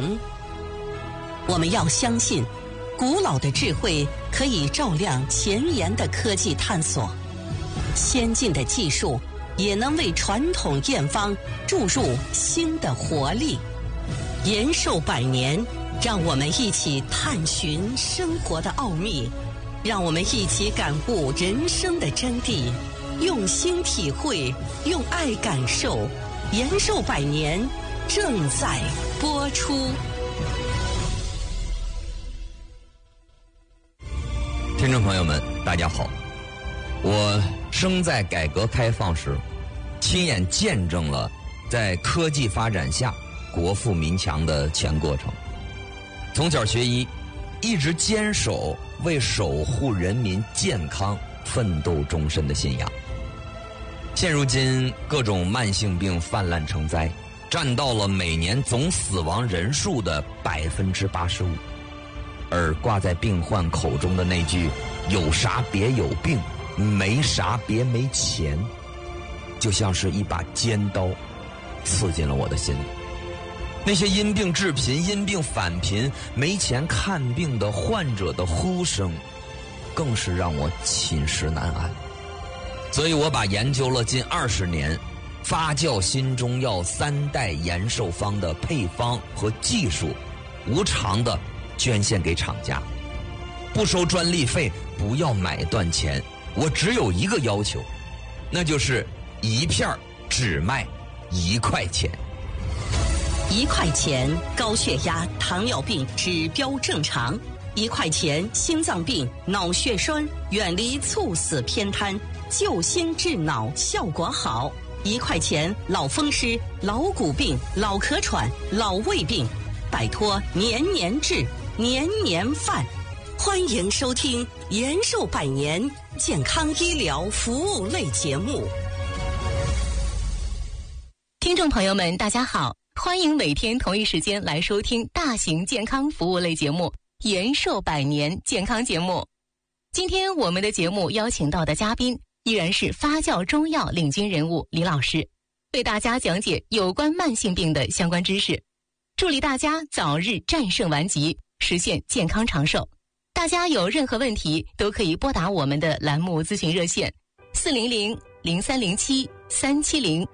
同。我们要相信，古老的智慧可以照亮前沿的科技探索，先进的技术也能为传统验方注入新的活力。延寿百年，让我们一起探寻生活的奥秘，让我们一起感悟人生的真谛，用心体会，用爱感受。延寿百年正在播出。 听众朋友们，大家好，我生在改革开放时，亲眼见证了在科技发展下国富民强的全过程。从小学医，一直坚守为守护人民健康奋斗终身的信仰。现如今各种慢性病泛滥成灾，占到了每年总死亡人数的85%，而挂在病患口中的那句“有啥别有病，没啥别没钱”，就像是一把尖刀刺进了我的心里。那些因病致贫、因病返贫、没钱看病的患者的呼声，更是让我寝食难安。所以我把研究了近20年发酵新中药3代延寿方的配方和技术，无偿的捐献给厂家，不收专利费，不要买断钱。我只有一个要求，那就是一片只卖1块钱。 1块钱高血压、糖尿病指标正常，1块钱心脏病、脑血栓远离猝死偏瘫，救心治脑效果好，1块钱老风湿、老骨病、老咳喘、老胃病，摆脱年年治、年年犯。欢迎收听延寿百年健康医疗服务类节目。 听众朋友们，大家好，欢迎每天同一时间来收听大型健康服务类节目延寿百年健康节目。今天我们的节目邀请到的嘉宾依然是发酵中药领军人物李老师，为大家讲解有关慢性病的相关知识，助力大家早日战胜顽疾，实现健康长寿。大家有任何问题都可以拨打我们的栏目咨询热线400-0307-370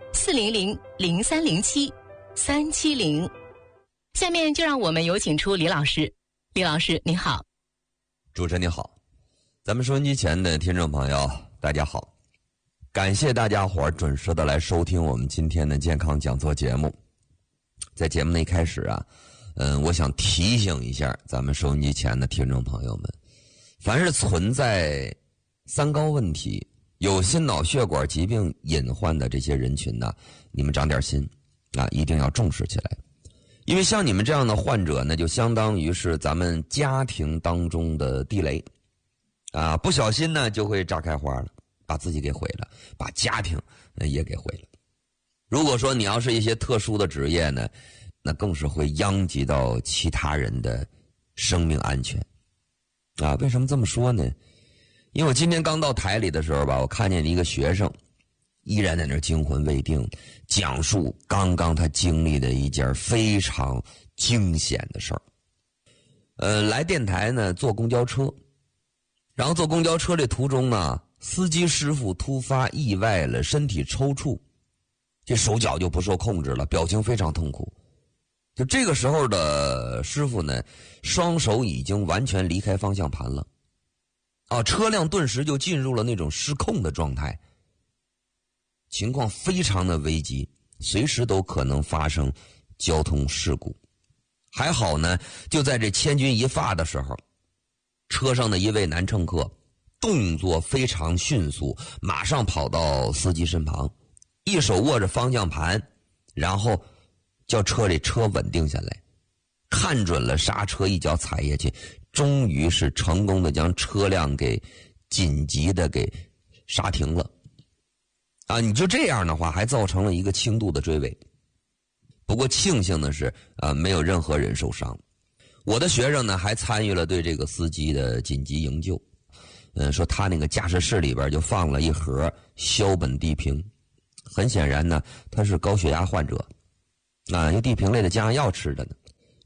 400-0307-370。下面就让我们有请出李老师。李老师您好。 主持人你好，咱们收音机前的听众朋友大家好，感谢大家伙准时的来收听我们今天的健康讲座节目。在节目的一开始啊，我想提醒一下咱们收音机前的听众朋友们，凡是存在3高问题、有心脑血管疾病隐患的这些人群呢，你们长点心啊，一定要重视起来。因为像你们这样的患者呢，就相当于是咱们家庭当中的地雷啊，不小心呢就会炸开花了，把自己给毁了，把家庭也给毁了。如果说你要是一些特殊的职业呢，那更是会殃及到其他人的生命安全啊。为什么这么说呢？因为我今天刚到台里的时候吧，我看见一个学生依然在那惊魂未定，讲述刚刚他经历的一件非常惊险的事儿。来电台呢坐公交车，然后坐公交车这途中呢，司机师傅突发意外了，身体抽搐，这手脚就不受控制了，表情非常痛苦。就这个时候的师傅呢，双手已经完全离开方向盘了，车辆顿时就进入了那种失控的状态，情况非常的危急，随时都可能发生交通事故。还好呢，就在这千钧一发的时候，车上的一位男乘客动作非常迅速，马上跑到司机身旁，一手握着方向盘，然后叫车里车稳定下来，看准了刹车，一脚踩下去，终于是成功的将车辆给紧急的给刹停了啊！你就这样的话，还造成了一个轻度的追尾。不过庆幸的是没有任何人受伤。我的学生呢还参与了对这个司机的紧急营救。说他那个驾驶室里边就放了一盒硝苯地平，很显然呢他是高血压患者因为地平类的降压药吃的呢。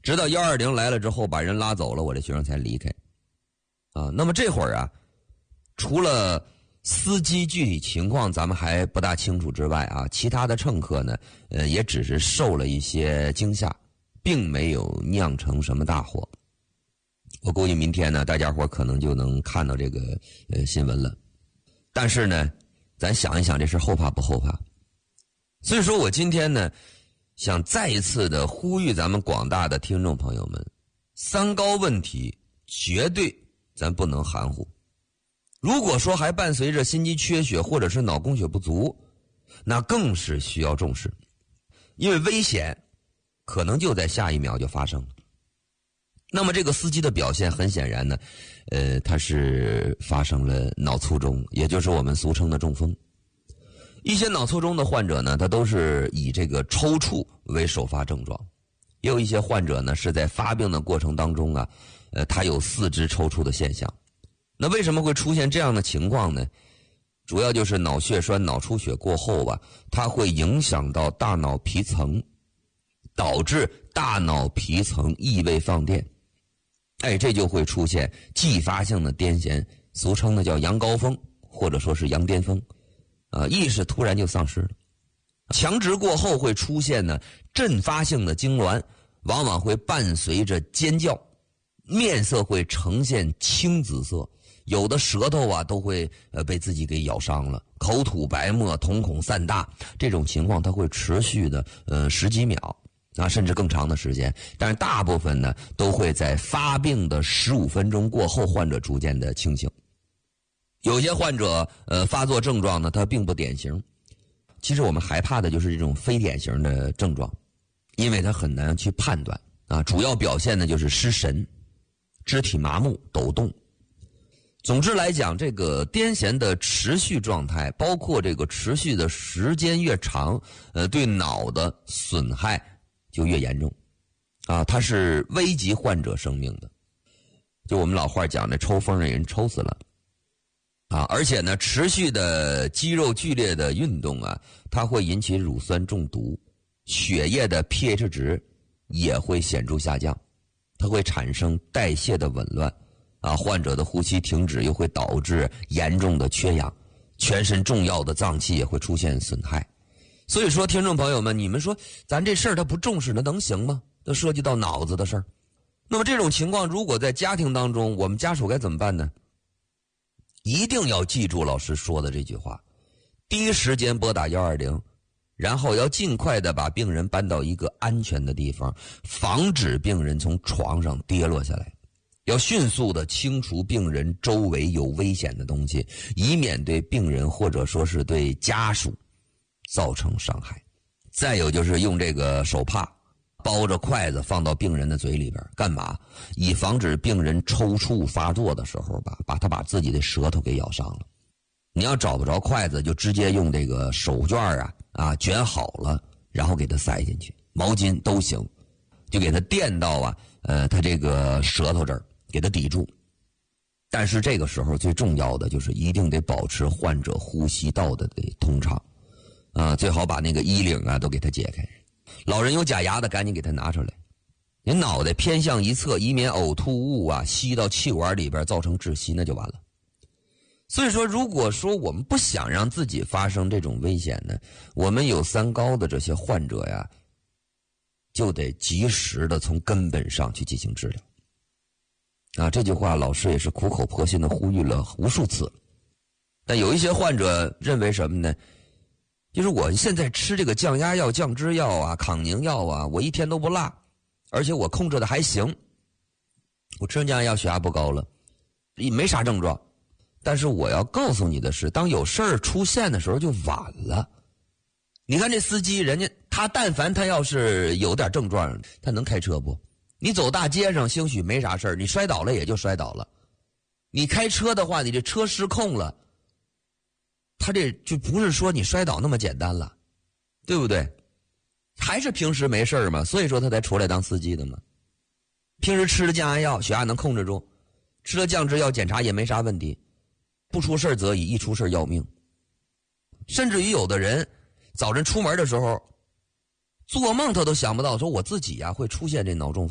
直到120来了之后把人拉走了，我这学生才离开。那么这会儿啊，除了司机具体情况咱们还不大清楚之外啊，其他的乘客呢，也只是受了一些惊吓，并没有酿成什么大祸。我估计明天呢，大家伙可能就能看到这个新闻了。但是呢，咱想一想这事后怕不后怕？所以说我今天呢，想再一次的呼吁咱们广大的听众朋友们，3高问题绝对咱不能含糊。如果说还伴随着心肌缺血或者是脑供血不足，那更是需要重视，因为危险可能就在下一秒就发生了。那么这个司机的表现很显然呢，他是发生了脑卒中，也就是我们俗称的中风。一些脑卒中的患者呢，他都是以这个抽搐为首发症状，也有一些患者呢是在发病的过程当中啊，他有四肢抽搐的现象。那为什么会出现这样的情况呢？主要就是脑血栓、脑出血过后吧，它会影响到大脑皮层，导致大脑皮层异位放电。这就会出现继发性的癫痫，俗称的叫羊羔疯，或者说是羊癫疯，意识突然就丧失了。强直过后会出现呢阵发性的痉挛，往往会伴随着尖叫，面色会呈现青紫色，有的舌头啊都会被自己给咬伤了，口吐白沫，瞳孔散大，这种情况它会持续的10几秒。甚至更长的时间，但是大部分呢都会在发病的15分钟过后，患者逐渐的清醒。有些患者发作症状呢，它并不典型。其实我们害怕的就是这种非典型的症状，因为它很难去判断主要表现呢就是失神、肢体麻木、抖动。总之来讲，这个癫痫的持续状态，包括这个持续的时间越长，对脑的损害就越严重它是危及患者生命的。就我们老话讲的，抽风的人抽死了而且呢，持续的肌肉剧烈的运动它会引起乳酸中毒，血液的 pH 值也会显著下降，它会产生代谢的紊乱患者的呼吸停止，又会导致严重的缺氧，全身重要的脏器也会出现损害。所以说听众朋友们，你们说咱这事儿他不重视，那能行吗？都涉及到脑子的事儿。那么这种情况如果在家庭当中，我们家属该怎么办呢？一定要记住老师说的这句话，第一时间拨打120，然后要尽快的把病人搬到一个安全的地方，防止病人从床上跌落下来，要迅速的清除病人周围有危险的东西，以免对病人或者说是对家属造成伤害。再有就是用这个手帕包着筷子放到病人的嘴里边，干嘛？以防止病人抽搐发作的时候把自己的舌头给咬伤了。你要找不着筷子，就直接用这个手绢卷好了，然后给它塞进去，毛巾都行，就给它垫到它这个舌头这儿，给它抵住。但是这个时候最重要的就是一定得保持患者呼吸道的通畅最好把那个衣领都给它解开。老人有假牙的赶紧给它拿出来，您脑袋偏向一侧，以免呕吐物吸到气管里边造成窒息，那就完了。所以说如果说我们不想让自己发生这种危险呢，我们有3高的这些患者就得及时的从根本上去进行治疗这句话老师也是苦口婆心的呼吁了无数次。但有一些患者认为什么呢？就是我现在吃这个降压药、降脂药抗凝药我一天都不落，而且我控制的还行，我吃降压药血压不高了，没啥症状。但是我要告诉你的是，当有事儿出现的时候就晚了。你看这司机，人家他但凡他要是有点症状，他能开车不？你走大街上兴许没啥事儿，你摔倒了也就摔倒了。你开车的话，你这车失控了，他这就不是说你摔倒那么简单了，对不对？还是平时没事嘛，所以说他才出来当司机的嘛。平时吃了降压药，血压能控制住，吃了降脂药检查也没啥问题，不出事则已，一出事要命。甚至于有的人早晨出门的时候做梦他都想不到，说我自己会出现这脑中风。